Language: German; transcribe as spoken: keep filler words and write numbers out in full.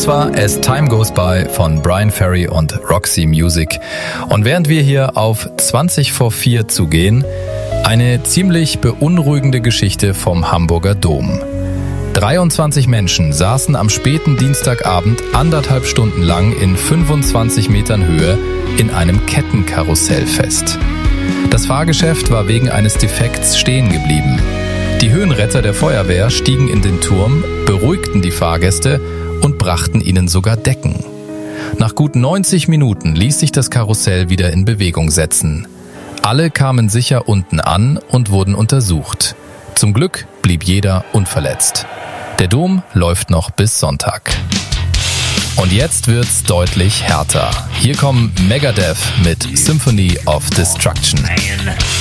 Das war As Time Goes By von Bryan Ferry und Roxy Music. Und während wir hier auf zwanzig vor vier zugehen, eine ziemlich beunruhigende Geschichte vom Hamburger Dom. dreiundzwanzig Menschen saßen am späten Dienstagabend anderthalb Stunden lang in fünfundzwanzig Metern Höhe in einem Kettenkarussell fest. Das Fahrgeschäft war wegen eines Defekts stehen geblieben. Die Höhenretter der Feuerwehr stiegen in den Turm, beruhigten die Fahrgäste und brachten ihnen sogar Decken. Nach gut neunzig Minuten ließ sich das Karussell wieder in Bewegung setzen. Alle kamen sicher unten an und wurden untersucht. Zum Glück blieb jeder unverletzt. Der Dom läuft noch bis Sonntag. Und jetzt wird's deutlich härter. Hier kommen Megadeth mit Symphony of Destruction.